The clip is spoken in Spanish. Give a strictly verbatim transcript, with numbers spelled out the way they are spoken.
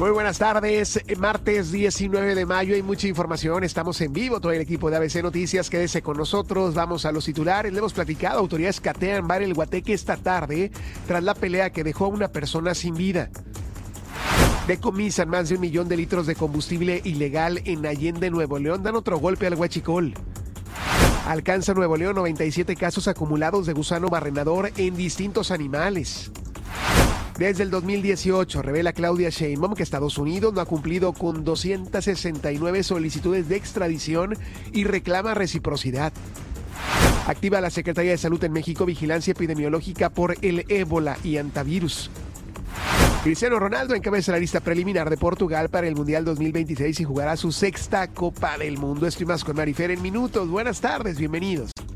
Muy buenas tardes, martes diecinueve de mayo, hay mucha información, estamos en vivo, todo el equipo de A B C Noticias, quédese con nosotros, vamos a los titulares. Le hemos platicado, autoridades catean bar El Guateque esta tarde tras la pelea que dejó a una persona sin vida. Decomisan más de un millón de litros de combustible ilegal en Allende, Nuevo León, dan otro golpe al huachicol. Alcanza Nuevo León noventa y siete casos acumulados de gusano barrenador en distintos animales. Desde el dos mil dieciocho, revela Claudia Sheinbaum que Estados Unidos no ha cumplido con doscientas sesenta y nueve solicitudes de extradición y reclama reciprocidad. Activa la Secretaría de Salud en México vigilancia epidemiológica por el ébola y antivirus. Cristiano Ronaldo encabeza la lista preliminar de Portugal para el Mundial dos mil veintiséis y jugará su sexta Copa del Mundo. Esto y más con Marifer en minutos. Buenas tardes, bienvenidos.